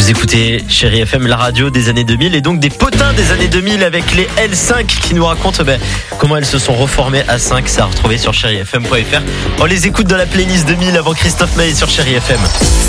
Vous écoutez Chérie FM, la radio des années 2000 et donc des potins des années 2000 avec les L5 qui nous racontent comment elles se sont reformées à 5. C'est à retrouver sur chérifm.fr. On les écoute dans la playlist 2000 avant Christophe Maé sur Chérie FM.